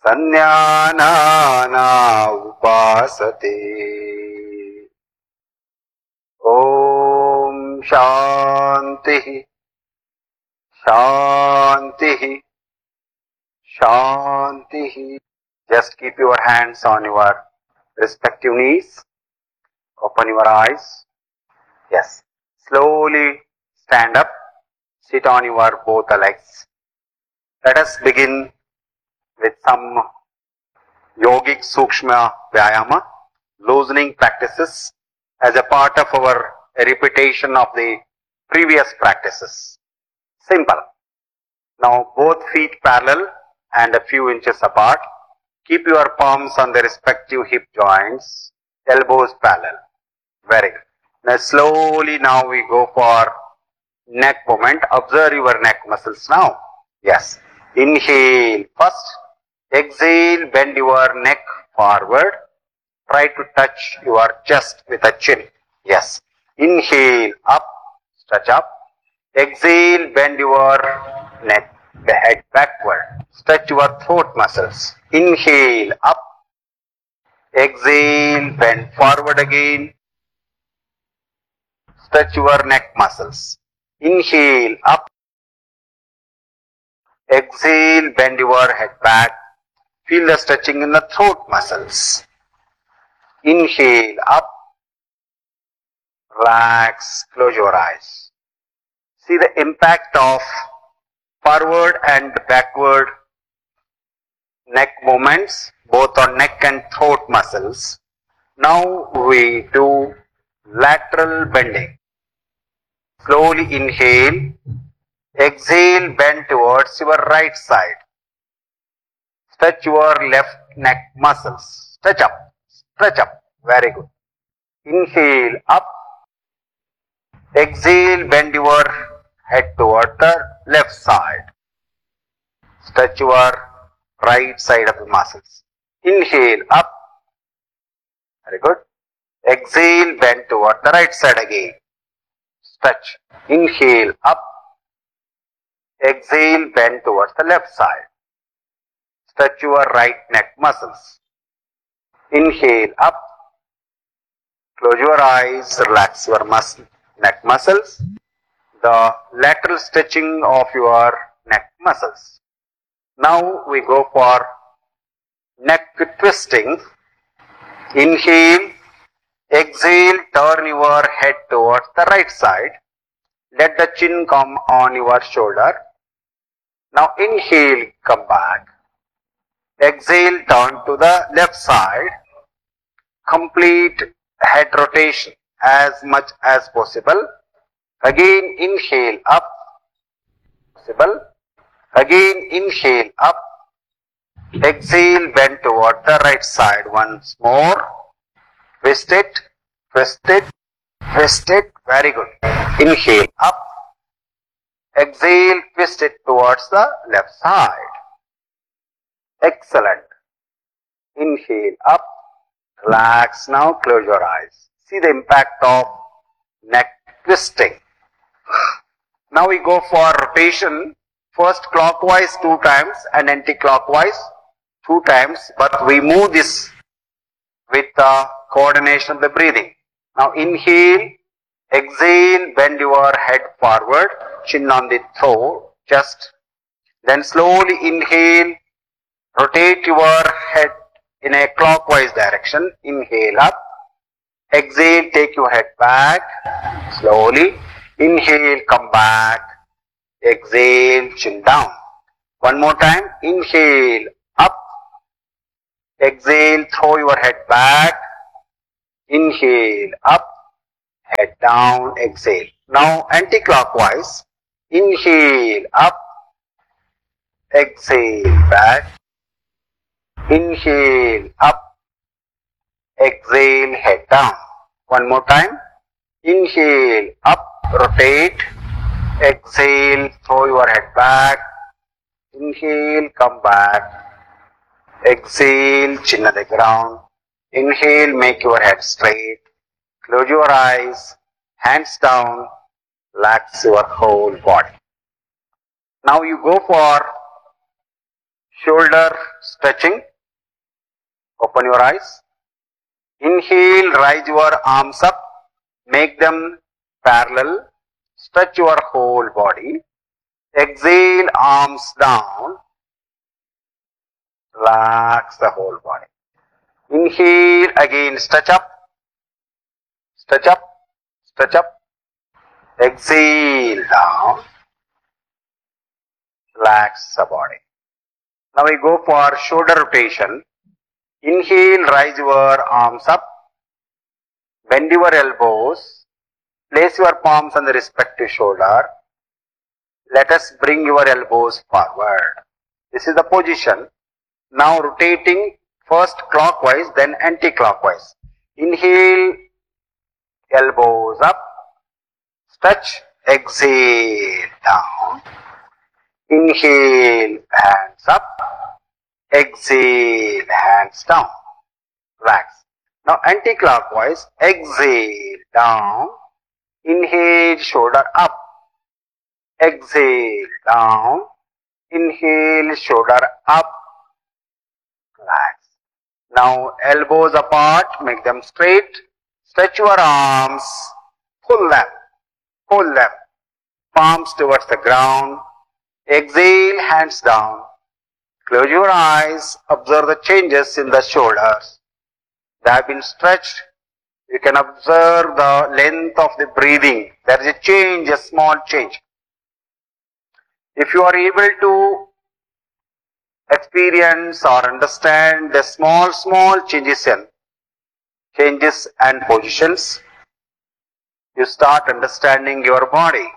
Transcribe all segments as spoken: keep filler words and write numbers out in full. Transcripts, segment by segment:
Sannyana upasate. Om Shanti, Shanti, Shanti. Just keep your hands on your respective knees. Open your eyes. Yes. Slowly stand up. Sit on your both legs. Let us begin with some yogic sukshma vyayama, loosening practices as a part of our repetition of the previous practices. Simple. Now both feet parallel and a few inches apart. Keep your palms on the respective hip joints, elbows parallel. Very good. Now slowly now we go for neck movement. Observe your neck muscles now. Yes. Inhale first. Exhale, bend your neck forward. Try to touch your chest with a chin. Yes. Inhale up, stretch up. Exhale, bend your neck, the head backward. Stretch your throat muscles. Inhale up. Exhale, bend forward again. Stretch your neck muscles. Inhale up. Exhale, bend your head back. Feel the stretching in the throat muscles. Inhale up. Relax, close your eyes. See the impact of forward and backward neck movements, both on neck and throat muscles. Now we do lateral bending. Slowly inhale. Exhale, bend towards your right side. Stretch your left neck muscles. Stretch up. Stretch up. Very good. Inhale up. Exhale, bend your head toward the left side. Stretch your right side of the muscles. Inhale up. Very good. Exhale, bend toward the right side again. Stretch. Inhale up. Exhale, bend towards the left side. Stretch your right neck muscles. Inhale up. Close your eyes. Relax your muscle, neck muscles. The lateral stretching of your neck muscles. Now we go for neck twisting. Inhale. Exhale. Turn your head towards the right side. Let the chin come on your shoulder. Now inhale, come back. Exhale, turn to the left side. Complete head rotation as much as possible. Again inhale up. Possible. Again inhale up. Exhale, bend toward the right side. Once more. Twist it. Twist it. Twist it. Very good. Inhale up. Exhale, twist it towards the left side. Excellent. Inhale up. Relax now. Close your eyes. See the impact of neck twisting. Now we go for rotation. First clockwise two times and anti-clockwise two times. But we move this with the coordination of the breathing. Now inhale. Exhale, bend your head forward, chin on the throat, chest. Then slowly inhale, rotate your head in a clockwise direction. Inhale up. Exhale, take your head back. Slowly. Inhale, come back. Exhale, chin down. One more time. Inhale, up. Exhale, throw your head back. Inhale, up. Head down, exhale. Now anti-clockwise. Inhale up. Exhale back. Inhale up. Exhale, head down. One more time. Inhale up, rotate. Exhale, throw your head back. Inhale, come back. Exhale, chin at the ground. Inhale, make your head straight. Close your eyes, hands down, relax your whole body. Now you go for Shoulder stretching. Open your eyes. Inhale, rise your arms up. Make them parallel. Stretch your whole body. Exhale, arms down. Relax the whole body. Inhale, again stretch up. Stretch up. Stretch up. Exhale down. Relax the body. Now we go for shoulder rotation. Inhale, rise your arms up. Bend your elbows. Place your palms on the respective shoulder. Let us bring your elbows forward. This is the position. Now rotating first clockwise, then anti-clockwise. Inhale, elbows up. Stretch. Exhale down. Inhale, hands up. Exhale, hands down. Relax. Now anti-clockwise. Exhale down. Inhale, shoulder up. Exhale down. Inhale, shoulder up. Relax. Now elbows apart. Make them straight. Stretch your arms. Pull them. Pull them. Palms towards the ground. Exhale, hands down. Close your eyes. Observe the changes in the shoulders. They have been stretched. You can observe the length of the breathing. There is a change, a small change. If you are able to experience or understand the small, small changes in changes and positions, you start understanding your body.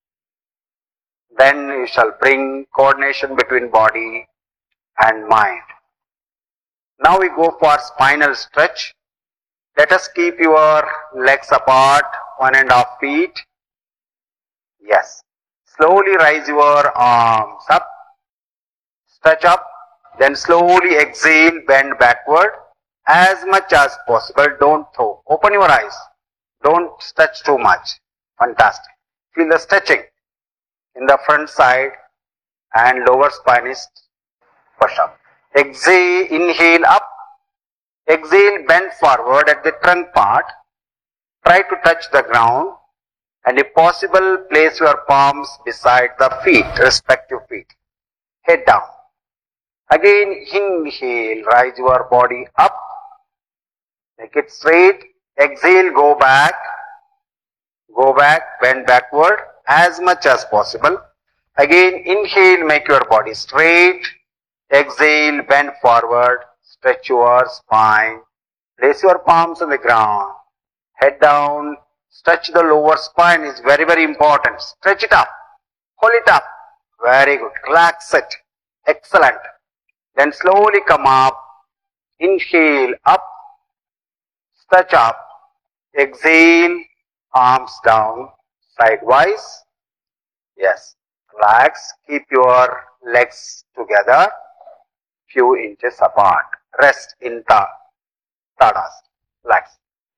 Then you shall bring coordination between body and mind. Now we go for spinal stretch. Let us keep your legs apart, one and a half feet. Yes. Slowly rise your arms up. Stretch up. Then slowly exhale, bend backward. As much as possible, don't throw. Open your eyes. Don't stretch too much. Fantastic. Feel the stretching in the front side and lower spine is push up. Exhale, inhale up. Exhale, bend forward at the trunk part. Try to touch the ground. And if possible, place your palms beside the feet, respective feet. Head down. Again, inhale, rise your body up. Make it straight. Exhale, go back. Go back, bend backward as much as possible. Again, inhale, make your body straight. Exhale, bend forward. Stretch your spine. Place your palms on the ground. Head down. Stretch the lower spine is very, very important. Stretch it up. Hold it up. Very good. Relax it. Excellent. Then slowly come up. Inhale up. Stretch up. Exhale. Arms down. Sidewise. Yes. Relax. Keep your legs together. Few inches apart. Rest in ta Tadasana. Relax.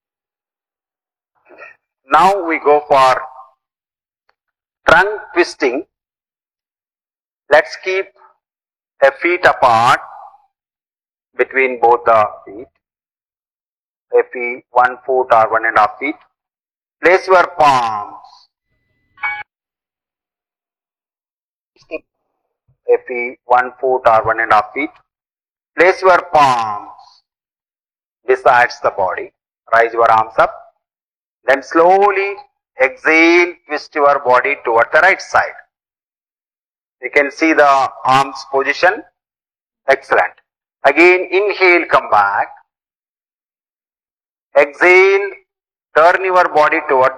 Now we go for trunk twisting. Let's keep a feet apart between both the feet. A feet, one foot or one and a half feet. Place your palms. A feet, one foot or one and a half feet. Place your palms besides the body. Rise your arms up. Then slowly exhale, twist your body toward the right side. You can see the arms position. Excellent. Again, inhale, come back. Exhale, turn your body toward